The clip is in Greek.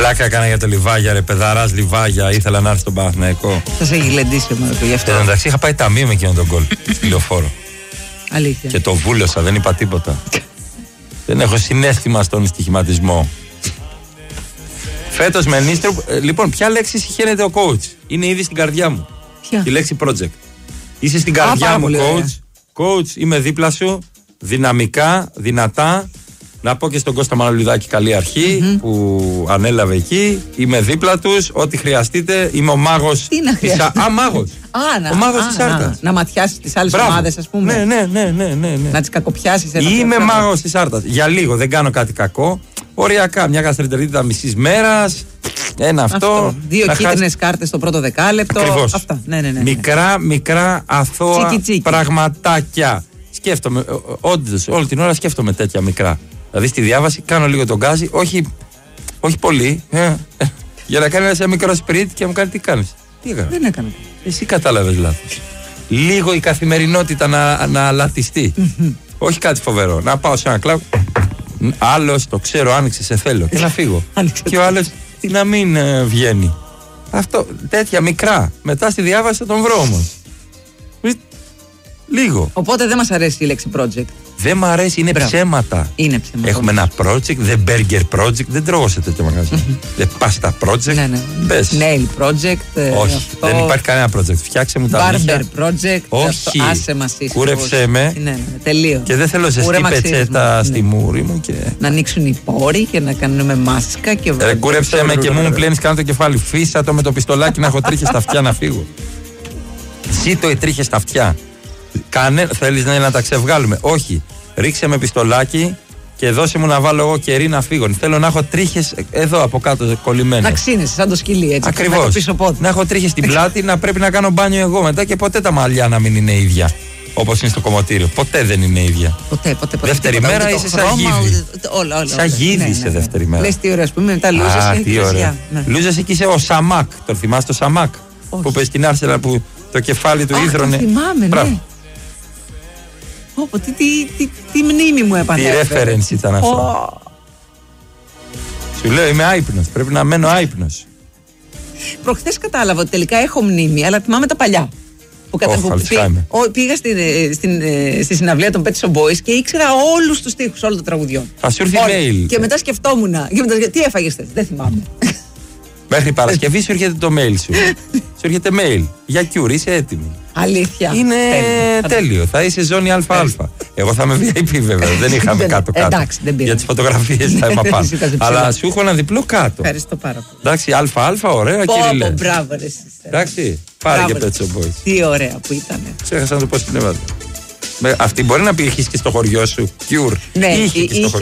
Πλάκα έκανα για το Λιβάγια, ρε παιδαράς Λιβάγια. Ήθελα να έρθει στον Παναθηναϊκό. Σας έχει γλεντήσει ο Μάρκο γι' αυτό. Εντάξει, είχα πάει ταμείο με εκείνον τον γκολ στη Λεωφόρο. Αλήθεια. Και το βούλωσα, δεν είπα τίποτα. Δεν έχω συναίσθημα στον στοιχηματισμό. Φέτος με Νίστρο. Λοιπόν, ποια λέξη συχαίνεται ο coach? Είναι ήδη στην καρδιά μου. Ποια? Η λέξη project. Είσαι στην καρδιά μου, coach. Coach, είμαι δίπλα σου. Δυναμικά, δυνατά. Να πω και στον Κώστα Μανολιδάκη καλή αρχή που ανέλαβε εκεί. Είμαι δίπλα τους. Ό,τι χρειαστείτε. Είμαι ο μάγος. Τι να χρειαστείτε? Μάγος. Ο μάγος της Άρτας. Να ματιάσεις τις άλλες ομάδες, ας πούμε. Ναι. Να τις κακοπιάσεις. Είμαι μάγος της Άρτας. Για λίγο, δεν κάνω κάτι κακό. Οριακά, μια γαστρεντερίτιδα μισής μέρας. Ένα αυτό. 2 κίτρινες κάρτες στο πρώτο δεκάλεπτο. Ακριβώς. Αυτά. Ναι. Μικρά αθώα Τσίκι. πραγματάκια. Σκέφτομαι, όντως, όλη την ώρα σκέφτομαι τέτοια μικρά. Δηλαδή στη διάβαση κάνω λίγο τον γκάζι, όχι πολύ, για να κάνει ένα μικρό σπριντ και να μου κάνει τι κάνεις. Τι έκανα? Δεν έκανα. Εσύ κατάλαβες λάθος. Λίγο η καθημερινότητα να λατιστεί. Όχι κάτι φοβερό. Να πάω σε ένα κλαμπ. Άλλος το ξέρω, άνοιξε, σε θέλω και να φύγω. Και ο άλλος τι να μην βγαίνει. Αυτό, τέτοια μικρά. Μετά στη διάβαση θα τον βρω όμως. Λίγο. Οπότε δεν μας αρέσει η λέξη project. Δεν μ' αρέσει, είναι ψέματα. Είναι ψέματα. Έχουμε ένα project, The Burger Project. Δεν τρώω σε τέτοιο μαγαζί. The Pasta Project. Ναι. Πες. Nail Project. Όχι, αυτό. δεν υπάρχει κανένα project. Φτιάξε μου τα νύχια. Barber Project. Όχι. Άσε μας εσύ. Κούρεψε με. Ναι, τελείω. Και δεν θέλω ζεστή πετσέτα στη μούρη μου. Να ανοίξουν οι πόροι και να κάνουμε μάσκα. Και κούρεψε με και μου πλένεις κάτω το κεφάλι. Φύσα το με το πιστολάκι να έχω τρίχες στα αυτιά να φύγω. Ζήτω οι τρίχες στα αυτιά. Θέλεις να τα ξεβγάλουμε? Όχι. Ρίξε με πιστολάκι και δώσε μου να βάλω εγώ κερί να φύγω. Θέλω να έχω τρίχες εδώ από κάτω κολλημένες. Να ξύνεσαι σαν το σκυλί έτσι. Ακριβώς. Να έχω τρίχες στην πλάτη, να πρέπει να κάνω μπάνιο εγώ μετά και ποτέ τα μαλλιά να μην είναι ίδια. Όπως είναι στο κομματήριο. Ποτέ δεν είναι ίδια. Ποτέ. Δεύτερη μέρα είσαι σαν γίδι. Σαν γίδι είσαι δεύτερη μέρα. Λες τι ωραία, ας πούμε, μετά λούζεσαι. Τι ωραία. Λούζεσαι και είσαι ο Σαμάκ. Το θυμάσαι το Σαμάκ? Που πες στην Άρσενα που το κεφάλι του ίδρωνε. Θυμάμαι, ναι. Τι μνήμη μου επανέφερε. Τι reference ήταν αυτό. Σου λέω είμαι άυπνος. Πρέπει να μένω άυπνος. Προχθές κατάλαβα ότι τελικά έχω μνήμη, αλλά θυμάμαι τα παλιά. Πήγα στη συναυλία των Pet Shop Boys και ήξερα όλους τους στίχους όλων των τραγουδιών. Θα σου έρθει mail. Και μετά σκεφτόμουν. Τι έφαγες θες? Δεν θυμάμαι. Μέχρι Παρασκευή σου έρχεται το mail σου. Σου έρχεται mail. Για Cure, είσαι έτοιμη. Αλήθεια. Είναι τέλειο. Θα είσαι ζώνη ΑΑ. Εγώ θα είμαι VIP βέβαια. Δεν είχαμε κάτω-κάτω. Εντάξει, δεν πειράζει. Για τις φωτογραφίες θα είμαι πάνω. Αλλά σου έχω ένα διπλό κάτω. Ευχαριστώ πάρα πολύ. Εντάξει, ΑΑ, ωραία, κύριε. Μπράβο, ρε. Εντάξει, πάρε και Pet Shop Boys. Τι ωραία που ήταν. Ξέχασα να το πω στην Εύα. Αυτή μπορεί να πήγε και στο χωριό σου. Cure. Ναι, είχε